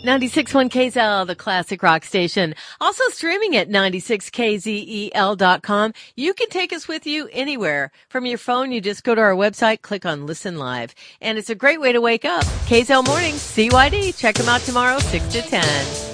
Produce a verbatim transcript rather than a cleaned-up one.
ninety-six point one K Z L, the classic rock station. Also streaming at ninety-six K Z E L dot com. You can take us with you anywhere. From your phone, you just go to our website, click on Listen Live. And it's a great way to wake up. K Z L Mornings, C Y D. Check them out tomorrow, six to ten.